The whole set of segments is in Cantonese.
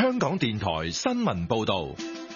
香港電台新聞報道。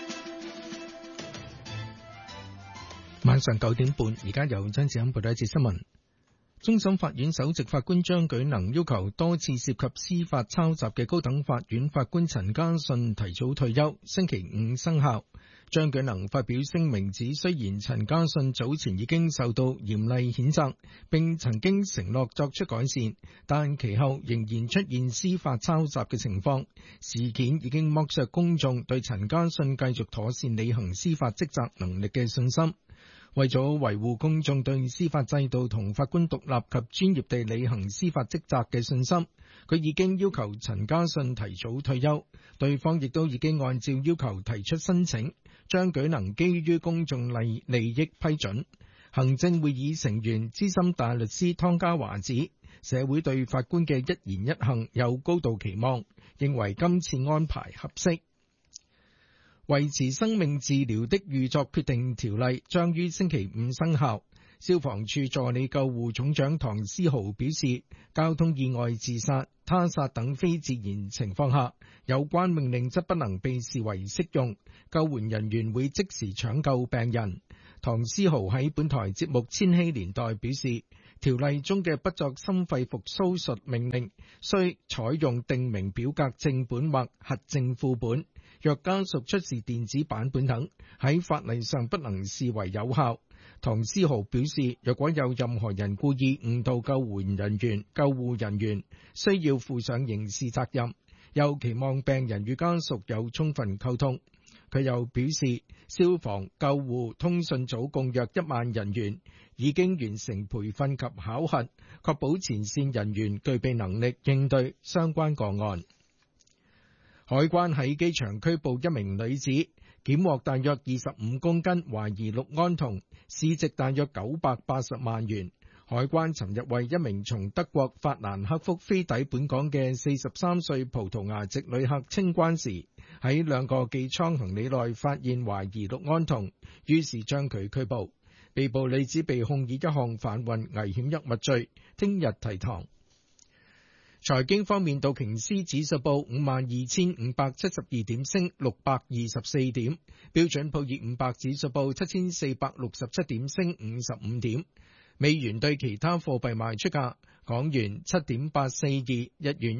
晚上9點半，而家由張子欣報道一節新聞。終審法院首席法官張舉能要求多次涉及司法抄襲嘅高等法院法官陳家信提早退休，星期五生效。張舉能發表聲明指，雖然陳家信早前已經受到嚴厲譴責，並曾經承諾作出改善，但其後仍然出現司法抄襲嘅情況，事件已經剝削公眾對陳家信繼續妥善履行司法職責能力嘅信心。為咗維護公眾對司法制度同法官獨立及專業地履行司法職責嘅信心，佢已經要求陳家信提早退休，對方亦都已經按照要求提出申請。張舉能基於公眾利益批准。行政會議成員資深大律師湯家驊指，社會對法官嘅一言一行有高度期望，認為今次安排合適。維持生命治療的預作決定條例將於星期五生效。消防處助理救護總長唐思豪表示，交通意外、自殺、他殺等非自然情況下，有關命令則不能被視為適用，救援人員會即時搶救病人。唐思豪喺本台節目《千禧年代》表示，條例中嘅不作心肺復甦術命令需採用訂明表格正本或核證副本，若家屬出示電子版本等，喺法例上不能視為有效。唐思豪表示，若果有任何人故意誤導救護人員，需要負上刑事責任，又期望病人與家屬有充分溝通。佢又表示，消防、救護、通訊組共約1萬人員已經完成培訓及考核，確保前線人員具備能力應對相關個案。海關喺機場拘捕一名女子，檢獲大約25公斤懷疑氯胺酮，市值大約980萬元。海關尋日為一名從德國法蘭克福飛抵本港嘅43歲葡萄牙籍旅客清關時，喺2個寄艙行李內發現懷疑氯胺酮，於是將佢拘捕。被捕女子被控以一項販運危險藥物罪，聽日提堂。財經方面，道瓊斯指數報52,572點，升624點；標準普爾500指數報7,467點，升55點。美元對其他貨幣賣出價：港元7.842，日元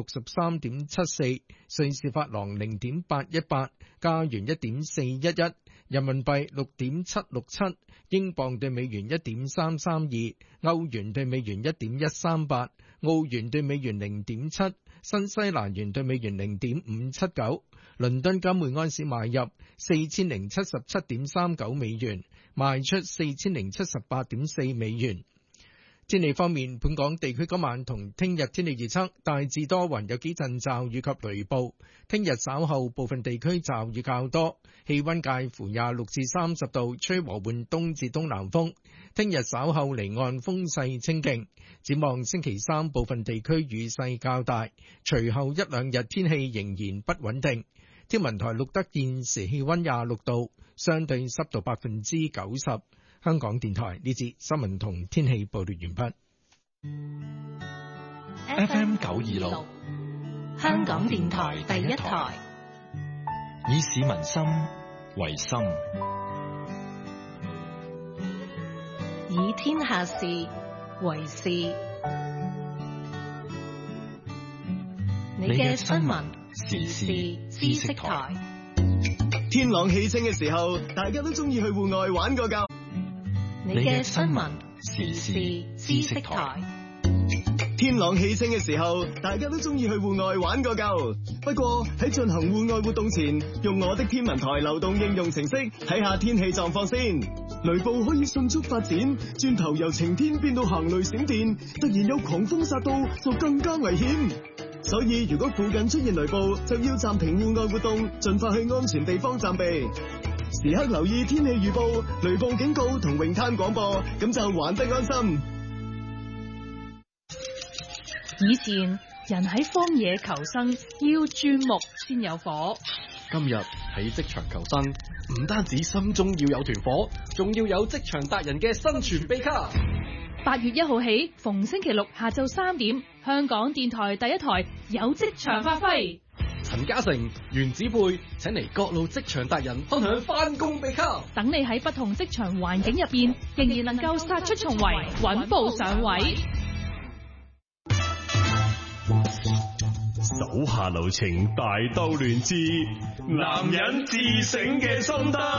163.74，瑞士法郎0.818，加元1.411，人民幣6.767，英鎊對美元1.332，歐元對美元1.138，澳元對美元0.7，新西蘭元對美元0.579。倫敦金每安士買入4077.39美元，賣出4078.4美元。天氣方面，本港地區今晚同聽日天氣預測大致多雲，有幾陣驟雨及雷暴。聽日稍後部分地區驟雨較多，氣溫介乎26至30度，吹和緩東至東南風。聽日稍後離岸風勢清勁。展望星期三部分地區雨勢較大，隨後一兩日天氣仍然不穩定。天文台錄得現時氣溫26度，相對濕度90%。香港電台呢節新聞同天氣報道完畢。FM 926， 香港電台第一台， 以市民心為心， 以天下事為事。你嘅新聞時事知識台。 天朗氣清嘅時候，大家都中意去戶外玩個夠。 你嘅新聞時事知識台。 天朗氣清嘅時候，大家都中意去戶外玩個夠。不過喺進行戶外活動前，用我的天文台流動應用程式睇下天氣狀況先。雷暴可以迅速發展，轉頭由晴天變到行雷閃電，突然有狂風殺到，就更加危險。所以如果附近出現雷暴，就要暫停戶外活動，盡快去安全地方暫避。時刻留意天氣預報、雷暴警告同泳灘廣播，咁就玩得安心。 以前人喺荒野求生要鑽木先有火， 今日喺職場求生，唔單止心中要有團火，仲要有職場達人嘅生存秘笈。 8月1號起，逢星期六下晝3點，香港電台第一台有職場發揮。 陳嘉誠、袁子貝請嚟各路職場達人分享返工秘笈， 等你喺不同職場環境入邊，仍然能夠殺出重圍，穩步上位。 手下留情，大兜亂之男人自省嘅心得。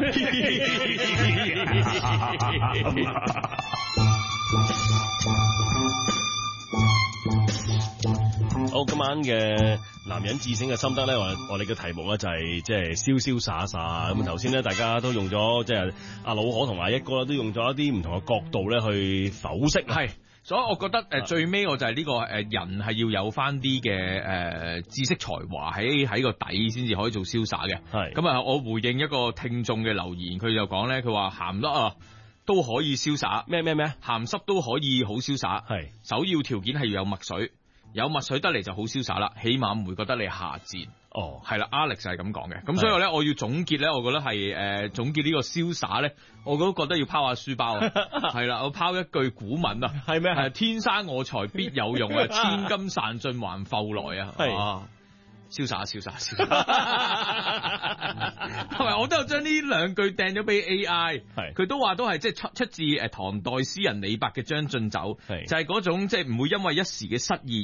好，今晚嘅男人自省嘅心得咧，我哋嘅題目咧就係即係瀟瀟灑灑咁。頭先咧，大家都用咗即係阿老可同阿一哥啦，都用咗一啲唔同嘅角度咧去剖析。 係。所以我覺得最尾我就係呢個人係要有翻啲嘅知識才華喺個底先至可以做瀟灑嘅。係咁啊！我回應一個聽眾嘅留言，佢就講咧，佢話鹹濕啊都可以瀟灑，咩鹹濕都可以好瀟灑。係首要條件係要有墨水，有墨水得嚟就好瀟灑啦，起碼唔會覺得你下賤。哦，係啦 ，Alex 係咁講嘅，咁所以咧，我要總結咧，我覺得係總結呢個瀟灑咧，我都覺得要拋下書包啊，係啦，我拋一句古文啊，係咩？係天生我材必有用啊，千金散盡還復來啊，係。瀟灑，同埋我都有將呢兩句掟咗俾 AI， 佢都話都係即係出自唐代詩人李白嘅《將進酒》，就係嗰種即係唔會因為一時嘅失意